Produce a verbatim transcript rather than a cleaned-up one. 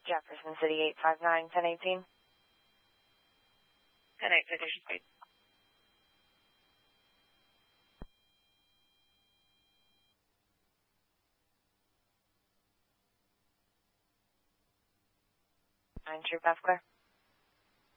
Jefferson City, eight five nine, ten eighteen. ten eight, Petition Speed. nine Troop F clear.